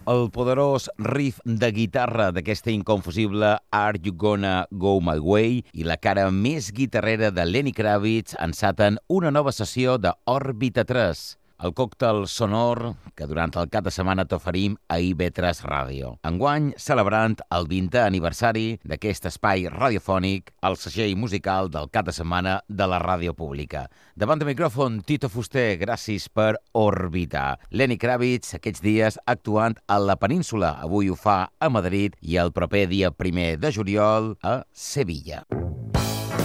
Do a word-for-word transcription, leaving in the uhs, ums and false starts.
El poderós riff de guitarra d'aquesta inconfusible Are You Gonna Go My Way i la cara més guitarrera de Lenny Kravitz enceten una nova sessió de Òrbita tres, el còctel sonor que durant el cap de setmana t'oferim a I V tres Ràdio. Enguany, celebrant el vintè aniversari d'aquest espai radiofònic, el segell musical del cap de setmana de la ràdio pública. Davant de micròfon, Tito Fuster, gràcies per orbitar. Lenny Kravitz, aquests dies actuant a la península. Avui ho fa a Madrid i el proper dia primer de juliol a Sevilla.